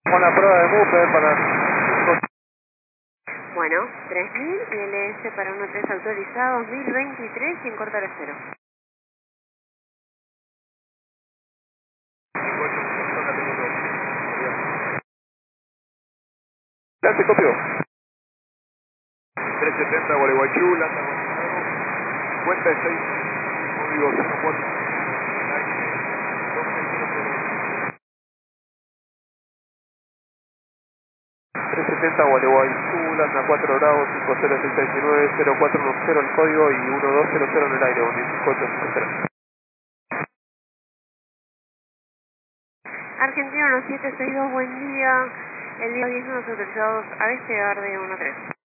Con la prueba de MUPE para... Bueno, 3000, ILS para 13 autorizado, 2023 sin cortar a cero. ¿Ya te copió? 370 Gualeguaychú, Landa Gualeguaychú, 56, código 04, aire 2600. 370 Gualeguaychú, Landa 4 grados, 50669, 0410 el código y 1200 en el aire, 15850. Argentino 762, buen día. El día 10 autorizados a despegar de 13.